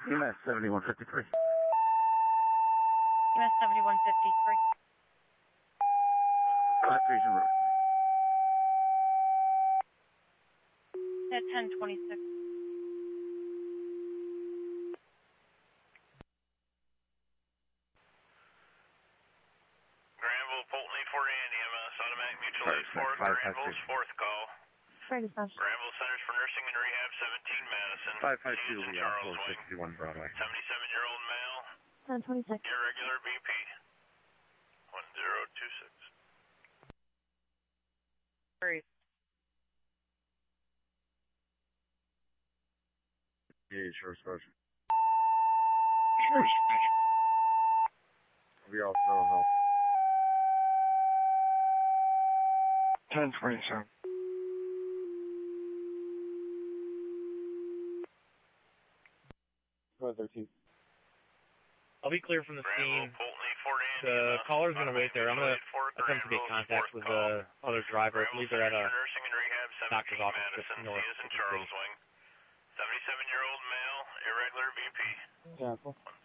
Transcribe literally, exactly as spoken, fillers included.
E M S seventy-one fifty-three. E M S seventy-one fifty-three. five three zero. At ten twenty-six. Granville, Polton eight forty and E M S, automatic mutual eight four, Granville's fourth call. Sorry, dispatch. Granville Centers for Nursing and Rehab, seventeen Madison. five five two, Houston, yeah, Charles four Wing. sixty-one Broadway. seventy-seven-year-old male, ten twenty-six. irregular B P. one zero two six. Great. Yeah, sure, sure. We all know help. ten twenty-seven. thirteen. I'll be clear from the scene. Granville, Polton eight forty and E M S. The caller's going to wait there. I'm going to mutual eight four, attempt to make Granville's contact fourth with call. the other driver. I believe they're at a Nursing and Rehab, doctor's seventeen office Madison. just north He is in of the Charles city. Wing. seventy-seven-year-old male, irregular B P. Careful. one